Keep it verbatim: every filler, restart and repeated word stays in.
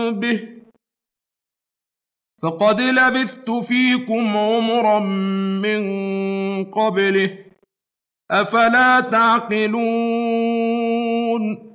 به فقد لبثت فيكم عمرا من قبله أفلا تعقلون